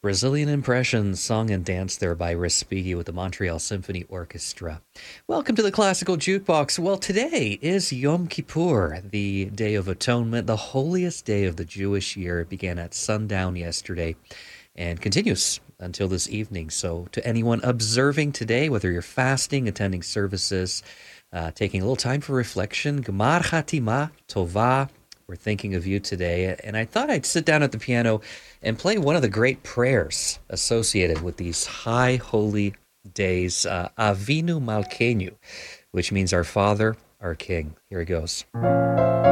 Brazilian Impressions, song and dance there by Respighi with the Montreal Symphony Orchestra. Welcome to the Classical Jukebox. Well, today is Yom Kippur, the Day of Atonement, the holiest day of the Jewish year. It began at sundown yesterday and continues until this evening. So to anyone observing today, whether you're fasting, attending services, taking a little time for reflection, Gemar Chatima Tova, we're thinking of you today. And I thought I'd sit down at the piano and play one of the great prayers associated with these high holy days, Avinu Malkeinu, which means our Father, our King. Here it goes.